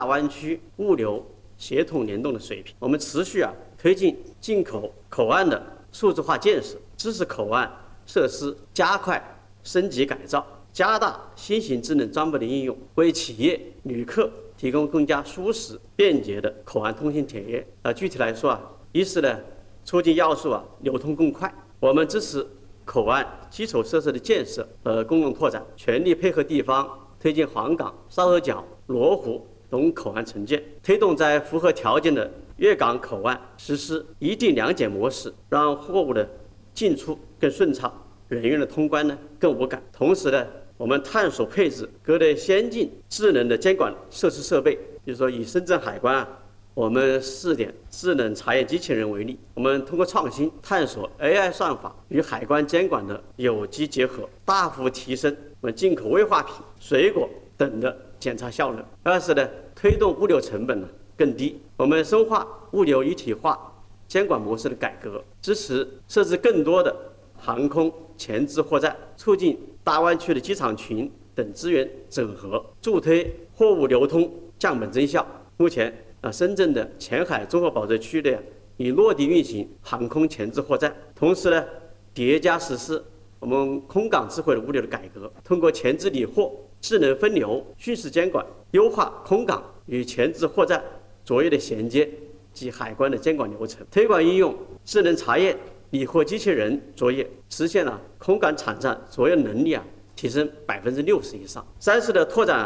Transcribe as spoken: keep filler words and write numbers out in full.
大湾区物流协同联动的水平。我们持续啊推进进口口岸的数字化建设，支持口岸设施加快升级改造，加大新型智能装备的应用，为企业旅客提供更加舒适便捷的口岸通行体验。呃，具体来说啊，一是呢促进要素啊流通更快，我们支持口岸基础设施的建设和公共拓展，全力配合地方推进黄冈、沙头角、罗湖等口岸城建，推动在符合条件的粤港口岸实施一地两检模式，让货物的进出更顺畅，人员的通关呢更无感。同时呢，我们探索配置各类先进智能的监管设施设备，比如说以深圳海关啊，我们试点智能查验机器人为例，我们通过创新探索 A I 算法与海关监管的有机结合，大幅提升我们进口危化品、水果等的检查效能。二是呢，推动物流成本呢更低，我们深化物流一体化监管模式的改革，支持设置更多的航空前置货站，促进大湾区的机场群等资源整合，助推货物流通降本增效。目前啊，深圳的前海综合保税区的已落地运行航空前置货站，同时呢，叠加实施我们空港智慧的物流的改革，通过前置理货、智能分流、迅速监管，优化空港与前置货站作业的衔接及海关的监管流程，推广应用智能查验、理货机器人作业，实现了空港场站作业能力啊提升百分之六十以上。三是的，拓展